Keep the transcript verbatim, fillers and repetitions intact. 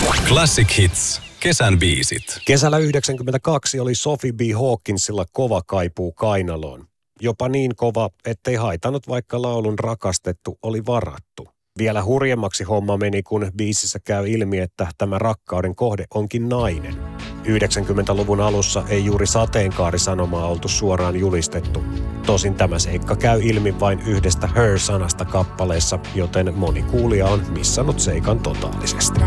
Classic Hits. Kesän biisit. Kesällä yhdeksänkymmentäkaksi oli Sophie B. Hawkinsilla kova kaipuu kainaloon. Jopa niin kova, ettei haitannut, vaikka laulun rakastettu oli varattu. Vielä hurjemmaksi homma meni, kun biisissä käy ilmi, että tämä rakkauden kohde onkin nainen. yhdeksänkymmentäluvun alussa ei juuri sateenkaarisanomaa oltu suoraan julistettu. Tosin tämä seikka käy ilmi vain yhdestä Her-sanasta kappaleessa, joten moni kuulija on missannut seikan totaalisesti.